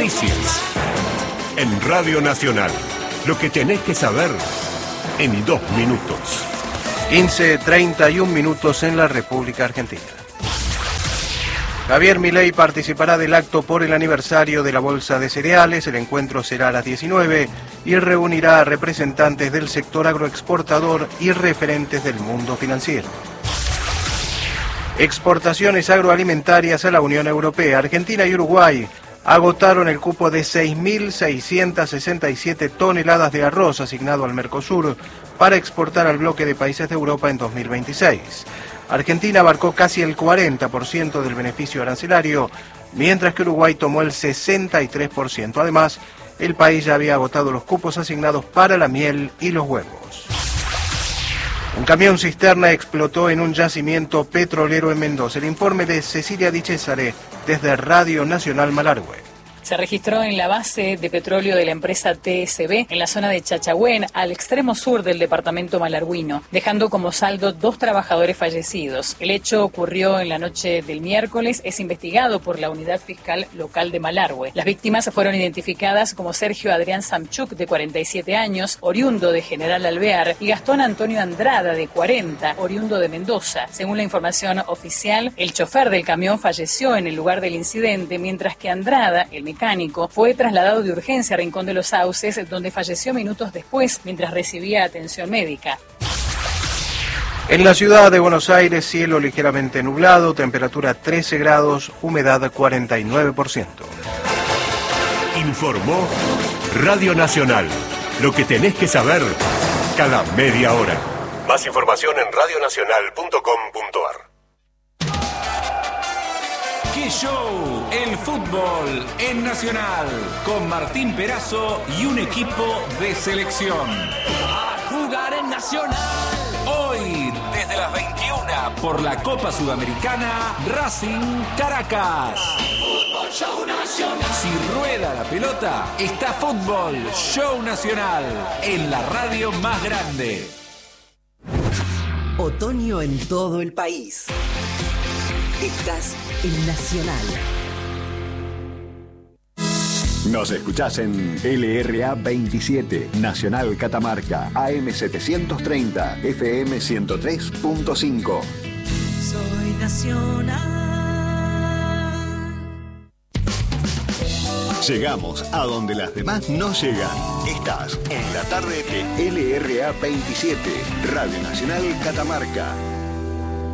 Noticias. En Radio Nacional, lo que tenés que saber en 2 minutos. 15:31 en la República Argentina. Javier Milei participará del acto por el aniversario de la Bolsa de Cereales. El encuentro será a las 19 y reunirá a representantes del sector agroexportador y referentes del mundo financiero. Exportaciones agroalimentarias a la Unión Europea. Argentina y Uruguay agotaron el cupo de 6.667 toneladas de arroz asignado al Mercosur para exportar al bloque de países de Europa en 2026. Argentina abarcó casi el 40% del beneficio arancelario, mientras que Uruguay tomó el 63%. Además, el país ya había agotado los cupos asignados para la miel y los huevos. Un camión cisterna explotó en un yacimiento petrolero en Mendoza. El informe de Cecilia Di Cesare desde Radio Nacional Malargüe. Se registró en la base de petróleo de la empresa TSB, en la zona de Chachagüén, al extremo sur del departamento malargüino, dejando como saldo 2 trabajadores fallecidos. El hecho ocurrió en la noche del miércoles, es investigado por la Unidad Fiscal Local de Malargüe. Las víctimas fueron identificadas como Sergio Adrián Samchuk, de 47 años, oriundo de General Alvear, y Gastón Antonio Andrada, de 40, oriundo de Mendoza. Según la información oficial, el chofer del camión falleció en el lugar del incidente, mientras que Andrada, el mecánico, fue trasladado de urgencia a Rincón de los Sauces, donde falleció minutos después mientras recibía atención médica. En la ciudad de Buenos Aires, cielo ligeramente nublado, temperatura 13 grados, humedad 49%. Informó Radio Nacional. Lo que tenés que saber cada media hora. Más información en radionacional.com.ar. ¡Qué show! El fútbol en Nacional, con Martín Perazo y un equipo de selección. A jugar en Nacional. Hoy, desde las 21, por la Copa Sudamericana, Racing Caracas. Fútbol Show Nacional. Si rueda la pelota, está Fútbol Show Nacional, en la radio más grande. Otoño en todo el país. Estás en Nacional. Nos escuchás en LRA 27, Nacional Catamarca, AM 730, FM 103.5. Soy Nacional. Llegamos a donde las demás no llegan. Estás en la tarde de LRA 27, Radio Nacional Catamarca.